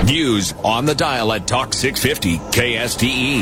News on the dial at Talk 650 KSTE.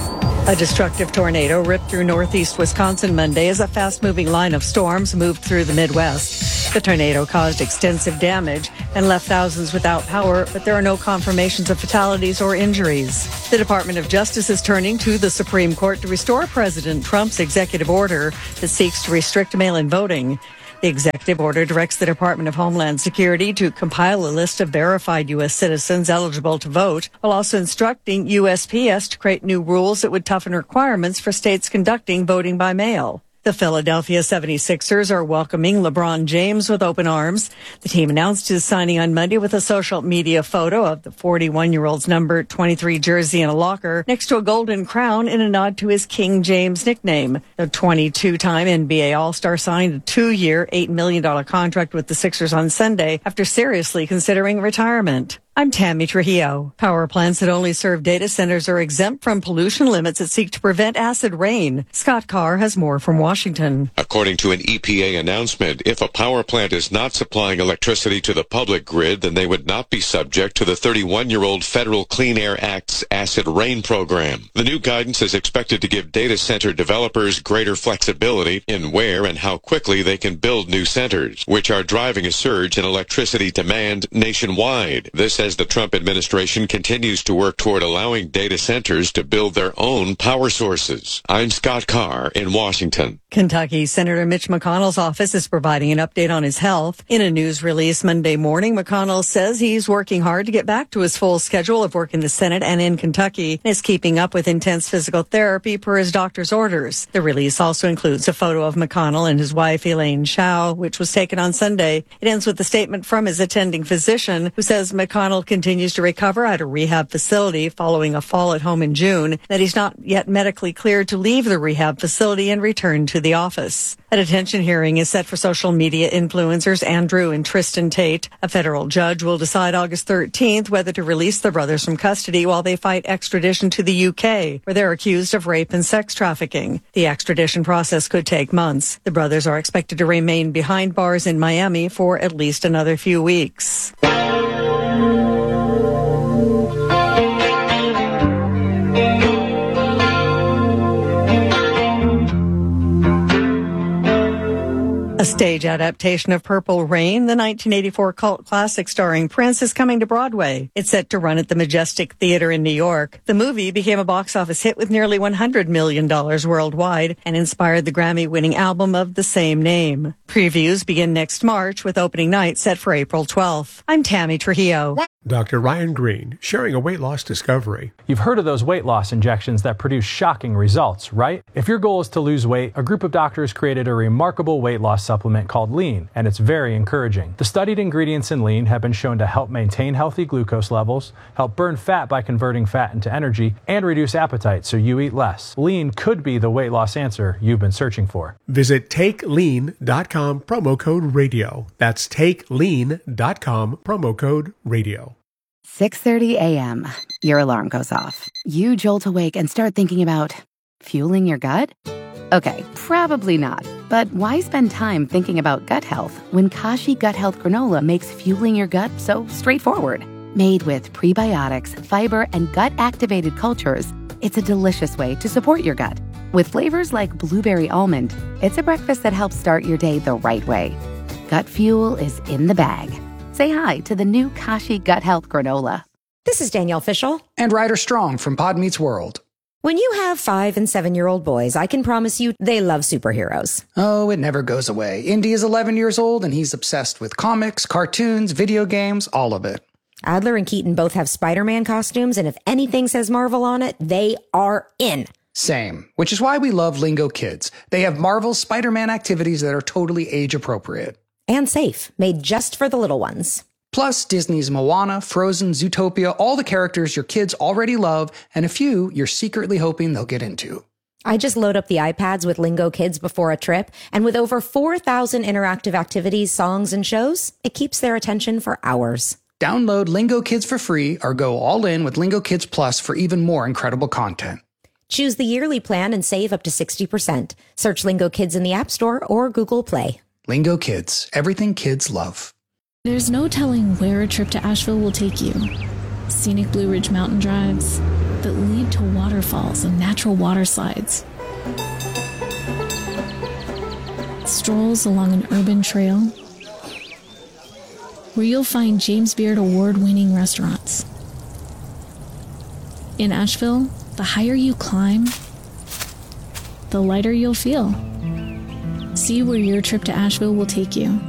A destructive tornado ripped through northeast Wisconsin Monday as a fast-moving line of storms moved through the Midwest. The tornado caused extensive damage and left thousands without power, but there are no confirmations of fatalities or injuries. The Department of Justice is turning to the Supreme Court to restore President Trump's executive order that seeks to restrict mail-in voting. The executive order directs the Department of Homeland Security to compile a list of verified U.S. citizens eligible to vote, while also instructing USPS to create new rules that would toughen requirements for states conducting voting by mail. The Philadelphia 76ers are welcoming LeBron James with open arms. The team announced his signing on Monday with a social media photo of the 41-year-old's number 23 jersey in a locker next to a golden crown in a nod to his King James nickname. The 22-time NBA All-Star signed a 2-year, $8 million contract with the Sixers on Sunday after seriously considering retirement. I'm Tammy Trujillo. Power plants that only serve data centers are exempt from pollution limits that seek to prevent acid rain. Scott Carr has more from Washington. According to an EPA announcement, if a power plant is not supplying electricity to the public grid, then they would not be subject to the 31-year-old Federal Clean Air Act's acid rain program. The new guidance is expected to give data center developers greater flexibility in where and how quickly they can build new centers, which are driving a surge in electricity demand nationwide. This as the Trump administration continues to work toward allowing data centers to build their own power sources. I'm Scott Carr in Washington. Kentucky Senator Mitch McConnell's office is providing an update on his health. In a news release Monday morning, McConnell says he's working hard to get back to his full schedule of work in the Senate and in Kentucky and is keeping up with intense physical therapy per his doctor's orders. The release also includes a photo of McConnell and his wife Elaine Chao, which was taken on Sunday. It ends with a statement from his attending physician who says McConnell continues to recover at a rehab facility following a fall at home in June, that he's not yet medically cleared to leave the rehab facility and return to the office. A detention hearing is set for social media influencers Andrew and Tristan Tate. A federal judge will decide August 13th whether to release the brothers from custody while they fight extradition to the UK, where they're accused of rape and sex trafficking. The extradition process could take months. The brothers are expected to remain behind bars in Miami for at least another few weeks. A stage adaptation of Purple Rain, the 1984 cult classic starring Prince, is coming to Broadway. It's set to run at the Majestic Theater in New York. The movie became a box office hit with nearly $100 million worldwide and inspired the Grammy-winning album of the same name. Previews begin next March with opening night set for April 12th. I'm Tammy Trujillo. Dr. Ryan Green, sharing a weight loss discovery. You've heard of those weight loss injections that produce shocking results, right? If your goal is to lose weight, a group of doctors created a remarkable weight loss supplement called Lean, and it's very encouraging. The studied ingredients in Lean have been shown to help maintain healthy glucose levels, help burn fat by converting fat into energy, and reduce appetite so you eat less. Lean could be the weight loss answer you've been searching for. Visit TakeLean.com, promo code radio. That's TakeLean.com, promo code radio. 6:30 a.m. Your alarm goes off. You jolt awake and start thinking about fueling your gut? Okay, probably not. But why spend time thinking about gut health when Kashi Gut Health Granola makes fueling your gut so straightforward? Made with prebiotics, fiber, and gut-activated cultures, it's a delicious way to support your gut. With flavors like blueberry almond, it's a breakfast that helps start your day the right way. Gut fuel is in the bag. Say hi to the new Kashi Gut Health Granola. This is Danielle Fishel. And Ryder Strong from Pod Meets World. When you have 5- and 7-year-old boys, I can promise you they love superheroes. Oh, it never goes away. Indy is 11 years old and he's obsessed with comics, cartoons, video games, all of it. Adler and Keaton both have Spider-Man costumes, and if anything says Marvel on it, they are in. Same, which is why we love Lingo Kids. They have Marvel's Spider-Man activities that are totally age appropriate. And safe, made just for the little ones. Plus, Disney's Moana, Frozen, Zootopia, all the characters your kids already love, and a few you're secretly hoping they'll get into. I just load up the iPads with Lingo Kids before a trip, and with over 4,000 interactive activities, songs, and shows, it keeps their attention for hours. Download Lingo Kids for free or go all in with Lingo Kids Plus for even more incredible content. Choose the yearly plan and save up to 60%. Search Lingo Kids in the App Store or Google Play. Lingo Kids, everything kids love. There's no telling where a trip to Asheville will take you. scenic Blue Ridge mountain drives that lead to waterfalls and natural water slides, strolls along an urban trail where you'll find James Beard award-winning restaurants. In Asheville, the higher you climb, the lighter you'll feel. See where your trip to Asheville will take you